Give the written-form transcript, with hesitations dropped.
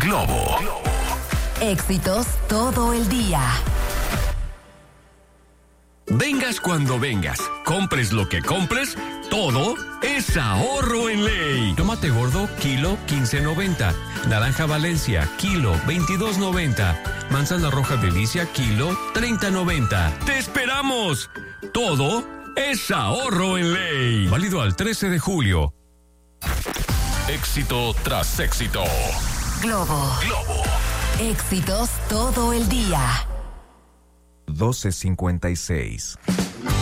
Globo. Éxitos todo el día. Vengas cuando vengas, compres lo que compres, todo es ahorro en ley. Tomate gordo, kilo 15.90. Naranja Valencia, kilo 22.90. Manzana roja Delicia, kilo 30.90. ¡Te esperamos! Todo es ahorro en ley. Válido al 13 de julio. Éxito tras éxito. Globo. Éxitos todo el día. 12:56.